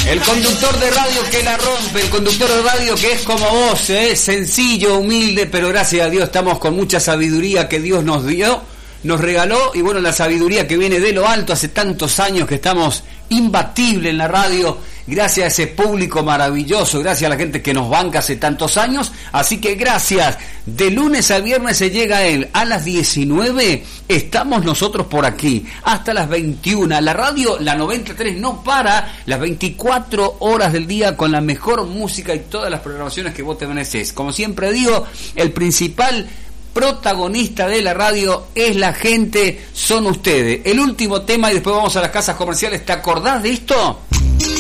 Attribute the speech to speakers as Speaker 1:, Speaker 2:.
Speaker 1: El conductor de radio que la rompe, el conductor de radio que es como vos, sencillo, humilde, pero gracias a Dios estamos con mucha sabiduría que Dios nos dio, nos regaló, y bueno, la sabiduría que viene de lo alto, hace tantos años que estamos imbatible en la radio, gracias a ese público maravilloso, gracias a la gente que nos banca hace tantos años, así que gracias. De lunes a viernes se llega a él, a las 19 estamos nosotros por aquí, hasta las 21, la radio, la 93 no para, las 24 horas del día con la mejor música y todas las programaciones que vos te mereces. Como siempre digo, el principal protagonista de la radio es la gente, son ustedes. El último tema y después vamos a las casas comerciales. ¿Te acordás de esto?